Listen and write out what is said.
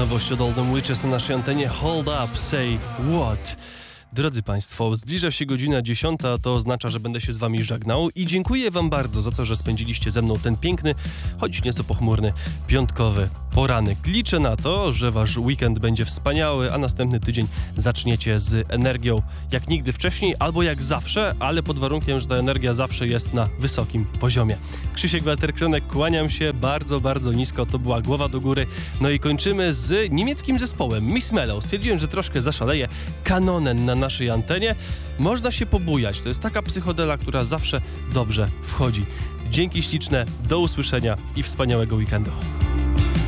nowość od Oldham Witches na naszej antenie. Hold up, say what? Drodzy Państwo, zbliża się godzina 10, a to oznacza, że będę się z Wami żegnał i dziękuję Wam bardzo za to, że spędziliście ze mną ten piękny, choć nieco pochmurny, piątkowy poranek. Liczę na to, że Wasz weekend będzie wspaniały, a następny tydzień zaczniecie z energią jak nigdy wcześniej, albo jak zawsze, ale pod warunkiem, że ta energia zawsze jest na wysokim poziomie. Krzysiek Walter-Kronek, kłaniam się bardzo, bardzo nisko, to była głowa do góry. No i kończymy z niemieckim zespołem Miss Mellow. Stwierdziłem, że troszkę zaszaleję. Kanonen na naszej antenie. Można się pobujać. To jest taka psychodela, która zawsze dobrze wchodzi. Dzięki śliczne, do usłyszenia i wspaniałego weekendu.